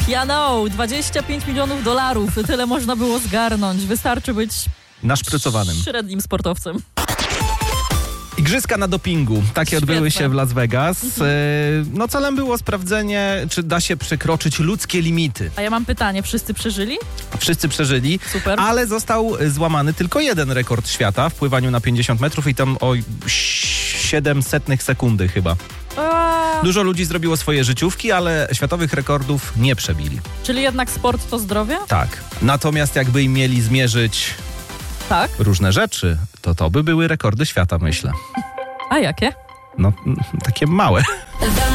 Ja know, 25 milionów dolarów. Tyle można było zgarnąć. Wystarczy być Naszprycowanym. średnim sportowcem. Igrzyska na dopingu. Takie odbyły Świetne. się w Las Vegas. No celem było sprawdzenie, czy da się przekroczyć ludzkie limity. A ja mam pytanie, wszyscy przeżyli? Wszyscy przeżyli, Super. ale został złamany tylko jeden rekord świata w pływaniu na 50 metrów i tam o 0,07 sekundy chyba. Dużo ludzi zrobiło swoje życiówki, ale światowych rekordów nie przebili. Czyli jednak sport to zdrowie? Tak. Natomiast jakby im mieli zmierzyć Tak. różne rzeczy, to by były rekordy świata, myślę. A jakie? No, takie małe.